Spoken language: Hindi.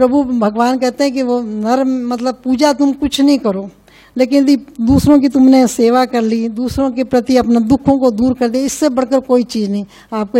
प्रभु भगवान कहते हैं कि वो नर मतलब पूजा तुम कुछ नहीं करो, लेकिन यदि दूसरों की तुमने सेवा कर ली, दूसरों के प्रति अपने दुखों को दूर कर दिया, इससे बढ़कर कोई चीज़ नहीं। आपको